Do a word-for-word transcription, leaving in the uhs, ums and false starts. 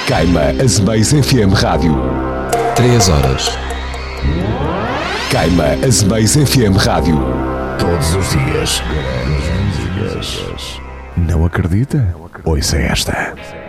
Caima Azemais F M Rádio. Três horas. Caima Azemais F M Rádio. Todos os dias. Não acredita? Ouça esta.